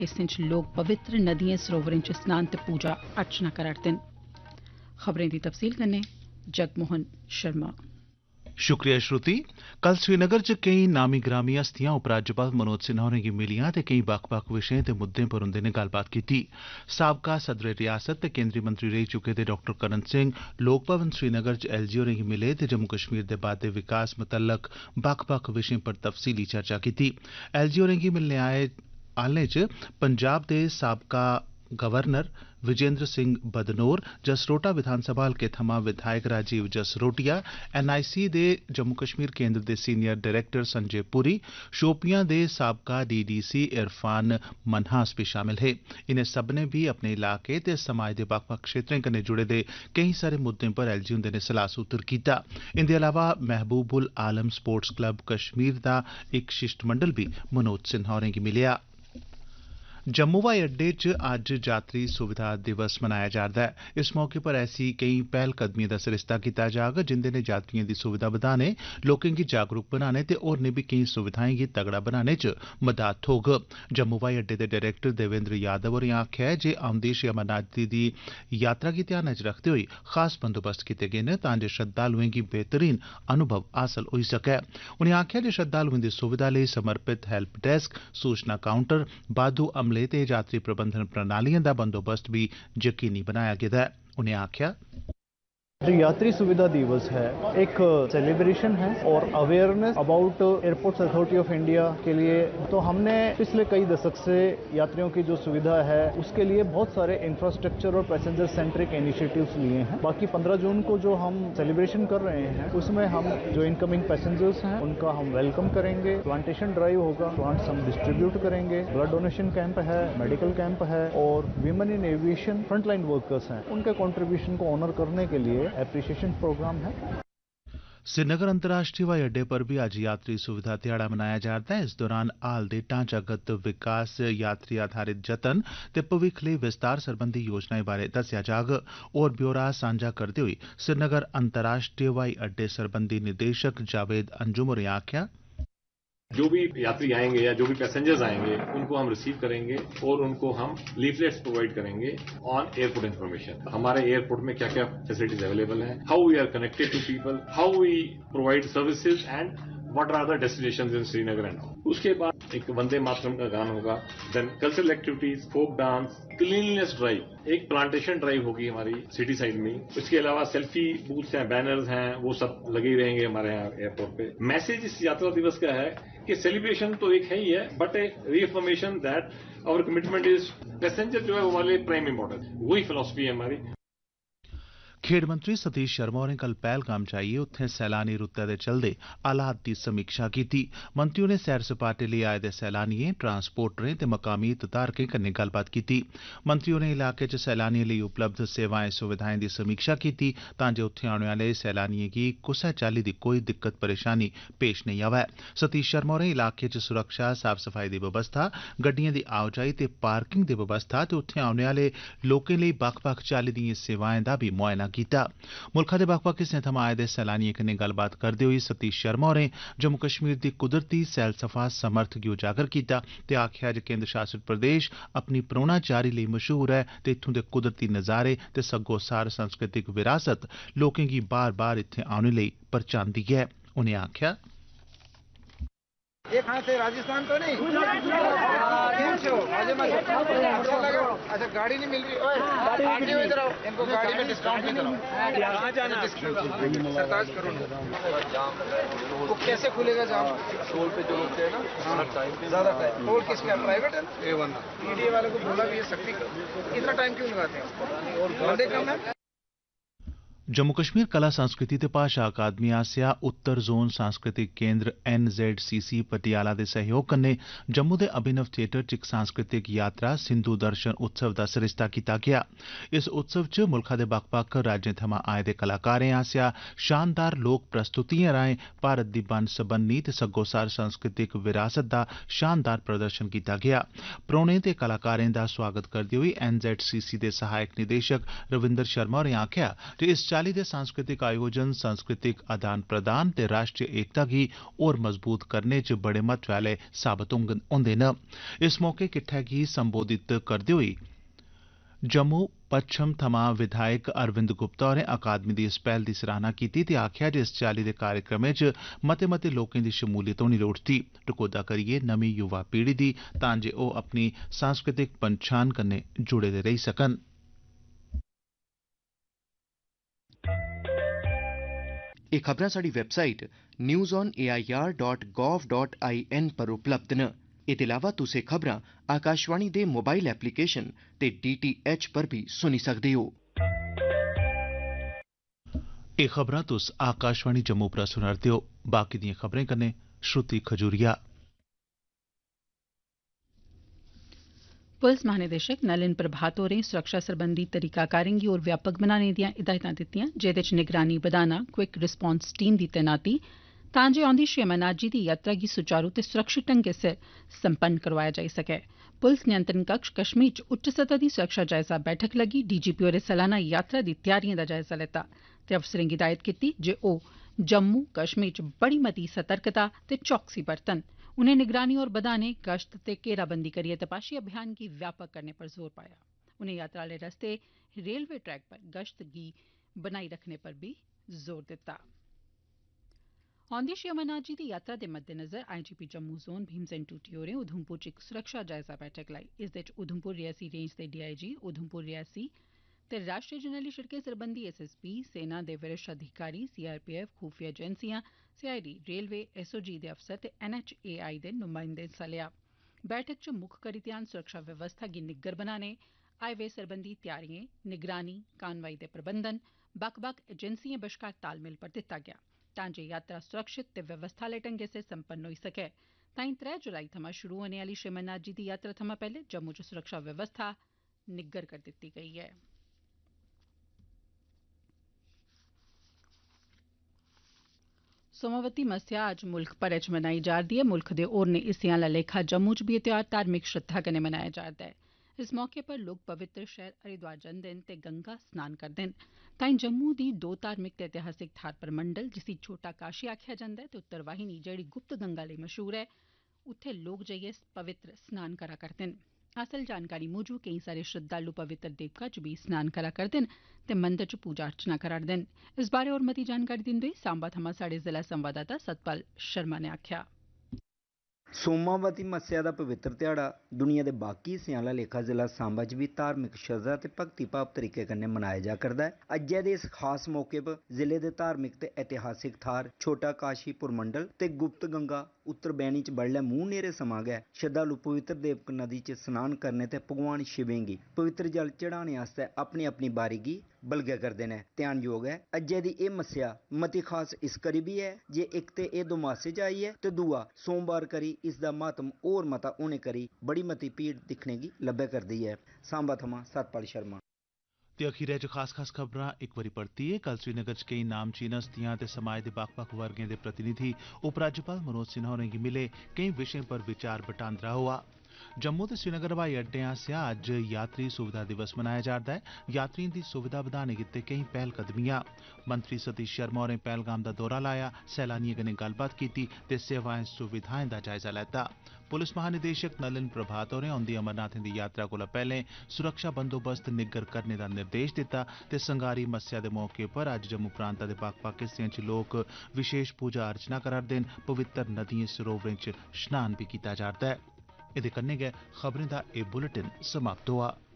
इस च लोग पवित्र नदियें सरोवरें च स्नान ते पूजा अर्चना करा'रदे न। खबरें दी तफसील कन्नै जगमोहन शर्मा। शुक्रिया श्रुति। कल श्रीनगर च केई नामी ग्रामी हस्तियां उपराज्यपाल मनोज सिन्हा होरें गी मिलियां ते केई बक्ख बक्ख विषयें ते मुद्दें पर उंदे नै गल्लबात कीती। साबका सदर रियासत ते केंद्री मंत्री रेही चुके दे डॉ करण सिंह लोक भवन श्रीनगर च एलजी होरें गी मिले ते जम्मू कश्मीर दे बाद्दे विकास मतल्लक बक्ख बक्ख विषयें पर तफसीली चर्चा कीती। एलजी होरें गी मिलने आह्लें च पंजाब दे साबका गवर्नर विजेंद्र सिंह बदनोर, जसरोटा विधानसभा हल्के थमां विधायक राजीव जसरोटिया, एनआईसी दे जम्मू कश्मीर केंद्र दे सीनियर डायरेक्टर संजय पुरी, शोपियां दे साबका डीडीसी इरफान मनहास भी शामिल हे। इनें सब्भनें बी अपने इलाके ते समाज दे बक्ख बक्ख क्षेत्रें कन्नै जुड़े दे केई सारे मुद्दें पर एलजी हुंदे नै सलाह सूत्र कीता। इंदे अलावा महबूब उल आलम स्पोर्ट्स क्लब कश्मीर दा इक शिष्टमंडल बी मनोज सिन्हा होरें गी मिलेआ। जम्मू हवाई अड्डे च अज्ज यात्री सुविधा दिवस मनाया जा'रदा ऐ। इस मौके पर ऐसी केई पैह्लकदमिएं दा सरिस्ता कीता जाग जिंदे नै यात्रिएं दी सुविधा बधाने, लोकें गी जागरूक बनाने ते होरनें बी केई सुविधाएं गी तगड़ा बनाने च मदद थ्होग। जम्मू हवाई अड्डे दे डायरेक्टर देवेंद्र यादव होरें आखेआ ऐ जे औंदी श्री अमरनाथ दी यात्रा गी ध्यानै च रखदे होई खास बंदोबस्त कीते गे न तां जे श्रद्धालुएं गी बेहतरीन अनुभव हासल होई सकै। उनें आखेआ जे श्रद्धालुएं दी सुविधा लेई समर्पित हेल्प डेस्क, सूचना काउंटर, बाद्धू अमले ते यात्री प्रबंधन प्रणालिएं दा बंदोबस्त भी यकीनी बनाया गेदा ऐ। उनें आखेआ जो यात्री सुविधा दिवस है एक सेलिब्रेशन है और awareness about airports authority of India के लिए तो हमने पिछले कई दशक से यात्रियों की जो सुविधा है उसके लिए बहुत सारे इंफ्रास्ट्रक्चर और पैसेंजर सेंट्रिक इनिशिएटिव्स लिए हैं। बाकी 15 जून को जो हम सेलिब्रेशन कर रहे हैं उसमें हम जो इनकमिंग पैसेंजर्स हैं उनका हम वेलकम करेंगे, प्लांटेशन ड्राइव होगा, प्लांट्स हम डिस्ट्रीब्यूट करेंगे, ब्लड डोनेशन कैंप है, मेडिकल कैंप है और women in aviation frontline workers हैं उनके कॉन्ट्रीब्यूशन को ऑनर करने के लिए एप्रिसिएशन प्रोग्राम है। श्रीनगर अंतर्राष्ट्रीय हवाई अड्डे पर भी अज्ज यात्री सुविधा ध्याड़ा मनाया जा'रदा ऐ। इस दौरान हाल दे ढांचागत विकास, यात्री आधारित जतन ते भविक्ख लेई विस्तार सरबंधी योजनाएं बारै दस्सेआ जाग। होर ब्यौरा सांझा करदे होई श्रीनगर अंतर्राष्ट्रीय हवाई अड्डे सरबंधी निदेशक जावेद अंजुम होरें आखेआ जो भी यात्री आएंगे या जो भी पैसेंजर्स आएंगे उनको हम रिसीव करेंगे और उनको हम लीफलेट्स प्रोवाइड करेंगे ऑन एयरपोर्ट इन्फॉर्मेशन। हमारे एयरपोर्ट में क्या क्या फैसिलिटीज अवेलेबल हैं, how V R connected to people, how V provide services and what R the destinations in Srinagar and all. उसके बाद एक वंदे मातरम का गान होगा, देन cultural activities, folk dance, cleanliness drive, एक प्लांटेशन ड्राइव होगी हमारी सिटी साइड में। इसके अलावा सेल्फी बूथ्स हैं, बैनर्स हैं, वो सब लगे ही रहेंगे हमारे यहाँ एयरपोर्ट पे। मैसेज इस यात्रा दिवस का है कि सेलिब्रेशन तो एक है ही है but A रीअफर्मेशन that our commitment is passenger जो है वो वाले प्राइम इंपॉर्टेंट, वही फिलॉसफी है हमारी। खेड मंत्री सतीश शर्मा होरें कल पहलगाम जाइयै उत्थें सैलानी रुत्तै दे चलदे हालात दी समीक्षा कीती। मंत्री होरें सैर सपाटे लेई आए दे सैलानिएं, ट्रांसपोर्टरें ते मकामी हितधारकें कन्नै गल्लबात कीती। मंत्री होरें इलाके च सैलानिएं लेई उपलब्ध सेवाएं सुविधाएं दी समीक्षा कीती तां जे उत्थें औने आह्ले सैलानिएं गी कुसै चाल्ली दी कोई दिक्कत परेशानी पेश नेईं आवै। सतीश शर्मा होरें इलाके च सुरक्षा, साफ सफाई दी बवस्था, गड्डिएं दी आओजाई ते पार्किंग दी बवस्था ते उत्थें औने आह्ले लोकें लेई बक्ख बक्ख चाल्ली दिएं सेवाएं दा बी मुआयना कीता। मुल्खा दे बक्ख बक्ख हिस्सें थमां आए दे सैलानिएं कन्नै गल्लबात करदे होई सतीश शर्मा होरें जम्मू कश्मीर दी कुदरती सैलसफा समर्थ गी उजागर कीता ते आखेआ जे केंद्र शासित प्रदेश अपनी परौह्नाचारी लेई मशहूर है ते इत्थूं दे कुदरती नज़ारे ते सग्गोसार सांस्कृतिक विरासत लोकें गी बार बार इत्थें औने लेई परचांदी है। उनें आखेआ एक हाथ से राजस्थान तो नहीं अच्छा गाड़ी नहीं मिल रही, आगे इधर आओ, इनको गाड़ी में डिस्काउंट भी करो। कहाँ जाना है? 27 करोड़ वो कैसे खुलेगा जाम? टोल पे जो रुकते हैं ना ज्यादा टाइम, टोल किसका प्राइवेट है ना, A1 ईडीए वाले को बोला भी ये सख्ती इतना टाइम क्यों लगाते हैं और बंदे कम है। जम्मू कश्मीर कला संस्कृति ते भाषा अकादमी आसेआ उत्तर जोन सांस्कृतिक केंद्र NZCC पटियाला दे सहयोग कन्नै जम्मू दे अभिनव थिएटर च इक सांस्कृतिक यात्रा सिंधु दर्शन उत्सव दा सरिस्ता कीता गेआ। इस उत्सव च मुल्खा दे बक्ख-बक्ख राज्यें थमां आए दे कलाकारें आसेआ शानदार लोक प्रस्तुतिएं राएं भारत दी बन्न-सबन्नी ते सग्गोसार सांस्कृतिक विरासत दा शानदार प्रदर्शन कीता गेआ। परौह्ने ते कलाकारें दा स्वागत करदे होई NZCC दे सहायक निदेशक रविंदर शर्मा होरें आखेआ जे इस चाल्ली दे सांस्कृतिक आयोजन सांस्कृतिक आदान प्रदान ते राष्ट्रीय एकता गी होर मजबूत करने च बड़े महत्व आह्ले साबत होंदे न। इस मौके किट्ठै गी संबोधित करदे होई जम्मू पच्छम थमां विधायक अरविंद गुप्ता होरें अकादमी दी इस पैहल दी सराहना कीती ते आखेआ जे इस चाल्ली दे कार्यक्रमें च मते मते लोकें दी शमूलियत होनी लोड़चदी, टकोह्दा करियै नमीं युवा पीढ़ी दी, तां जे ओह् अपनी सांस्कृतिक पंछान कन्नै जुड़े दे रेही सकन। एह् खबरां साढ़ी वैबसाइट newsonair.gov.in पर उपलब्ध न। एह्दे अलावा तुस एह् खबरां आकाशवाणी दे मोबाइल एप्लीकेशन ते DTH पर बी सुनी सकदे हो। एह् खबरां तुस आकाशवाणी जम्मू पर सुना'रदे हो। बाकी दिएं खबरें कन्नै श्रुति खजूरिया। पुलस महानिदेशक नलिन प्रभात होरें सुरक्षा सरबंधी तरीकाकारें गी होर व्यापक बनाने दियां हिदायतां दित्तियां, जेह्दे च निगरानी बधाना, क्विक रिस्पांस टीम दी तैनाती, तां जे औंदी श्री अमरनाथ जी दी यात्रा गी सुचारू ते सुरक्षित ढंगै सिर संपन्न करोआया जाई सकै। पुलस नियंत्रण कक्ष कश्मीर च उच्च सतह दी सुरक्षा जायजा बैठक लग्गी। DGP होरें सलाना यात्रा दी त्यारिएं दा जायजा लैता ते अफसरें गी हिदायत कीती जे ओह् जम्मू कश्मीर च बड़ी मती सतर्कता ते चौकसी बरतन। उनें निगरानी होर बधाने, गश्त ते घेराबंदी करियै तपाशी अभियान गी व्यापक करने पर जोर पाया। उनें यात्रा आह्ले रस्ते रेलवे ट्रैक पर गश्त गी बनाई रखने पर बी जोर दित्ता। औंदी श्री अमरनाथ जी दी यात्रा दे मद्देनजर IGP जम्मू जोन भीम सेन टूटी होरें उधमपुर च इक सुरक्षा जायजा बैठक लाई। इसदे च उधमपुर रियासी रेंज दे DIG, उधमपुर रियासी ते राष्ट्रीय जरनैली शिड़कें सरबंधी SSP, सेना दे वरिष्ठ अधिकारी, CRPF, खुफिया एजेंसियां, CID, रेलवे, SOG दे अफसर ते NHAI दे नुमाइंदें हिस्सा लेआ। बैठक च मुक्ख करी ध्यान सुरक्षा व्यवस्था गी निग्गर बनाने, हाईवे सरबंधी त्यारिएं, निगरानी, कानवाई दे प्रबंधन, बक्ख बक्ख एजेंसिएं बश्कार तालमेल पर दित्ता गेआ, तां जे यात्रा सुरक्षित ते व्यवस्था आह्ले ढंगै सिर संपन्न होई सकै। ताईं 3 जुलाई थमां शुरू होने आह्ली श्री अमरनाथ जी दी यात्रा थमां पैह्ले जम्मू च सुरक्षा व्यवस्था निग्गर करी दित्ती गेई ऐ। सोमावती मस्सेआ अज्ज मुल्ख भरै च मनाई जा'रदी ऐ। मुल्ख दे होरनें हिस्सें आह्ला लेखा जम्मू च बी एह् ध्यार धार्मिक श्रद्धा कन्नै मनाया जा'रदा ऐ। इस मौके पर लोक पवित्र शैह्र हरिद्वार जंदे न ते गंगा स्नान करदे न। ताईं जम्मू दी 2 धार्मिक ते ऐतिहासिक थाह्र परमंडल, जिसी छोटा काशी आखेआ जंदा ऐ, ते उत्तर वाहिनी, जेह्ड़ी गुप्त गंगा लेई मशहूर ऐ, उत्थे लोक जाइयै पवित्र स्नान करा करदे न। हासल जानकारी मूजब केईं सारे श्रद्धालु पवित्र देवका च बी स्नान करा करदे न ते मंदर च पूजा अर्चना करा'रदे न। इस बारै होर मती जानकारी दिंदे होई सांबा थमां साढ़े जिला संवाददाता सतपाल शर्मा ने आखेआ। सोमावती मस्सेआ दा पवित्र ध्याड़ा दुनिया दे बाकी हिस्सें आह्ला लेखा जिला सांबा च बी धार्मिक श्रद्धा ते भक्ति भाव तरीके कन्नै मनाया जा करदा ऐ। अज्जै दे इस खास मौके पर जिले दे धार्मिक ते ऐतिहासिक थाह्र छोटा काशी पुरमंडल ते गुप्त गंगा उत्तर बैनी च बडलै मूंह न्हेरे समां गै श्रद्धालु पवित्र देवक नदी च स्नान करने ते भगवान शिवें गी पवित्र जल चढ़ाने आस्तै अपनी अपनी बारी गी बलगै करदे न। ध्यानयोग ऐ अज्जै दी एह् मस्सेआ मती खास इस करी बी ऐ जे इक ते एह् दोमासे च आई ऐ ते दूआ सोमवार करी इसदा महत्व होर मता होने करी बड़ी मती भीड़ दिक्खने गी लब्भै करदी ऐ। सांबा थमां सतपाल शर्मा। ते अखीरै च खास खबरां इक बारी परतियै। कल श्रीनगर च केईं नामचीन हस्तियां ते समाज दे बक्ख बक्ख वर्गें दे प्रतिनिधि उपराज्यपाल मनोज सिन्हा होरें गी मिले। केईं विशें पर विचार बटांदरा होआ। जम्मू ते श्रीनगर हवाई अड्डें आसेआ अज्ज यात्री सुविधा दिवस मनाया जा'रदा ऐ। यात्रिएं दी सुविधा बधाने गित्तै केईं पैह्लकदमियां। मंत्री सतीश शर्मा होरें पैहलगाम दा दौरा लाया, सैलानिएं कन्नै गल्लबात कीती ते सेवाएं सुविधाएं दा जायजा लैता। पुलस महानिदेशक नलिन प्रभात होरें औंदी अमरनाथें दी यात्रा कोला पैह्ले सुरक्षा बंदोबस्त निग्गर करने दा निर्देश दित्ता ते संगारी मस्सेआ दे मौके पर अज्ज जम्मू प्रांता दे बक्ख बक्ख हिस्सें च लोक विशेष पूजा अर्चना करा'रदे न। पवित्र नदियें सरोवरें च स्नान बी कीता जा'रदा ऐ। एह्दे कन्नै गै खबरें दा एह् बुलेटिन समाप्त होआ।